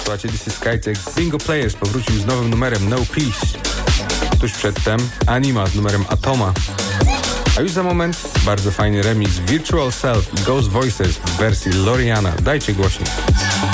Słuchajcie, This is Skytek. Bingo Players powrócił z nowym numerem No Peace. Tuż przedtem Anima z numerem Atoma. A już za moment bardzo fajny remix Virtual Self i Ghost Voices w wersji Loriana. Dajcie głośniej.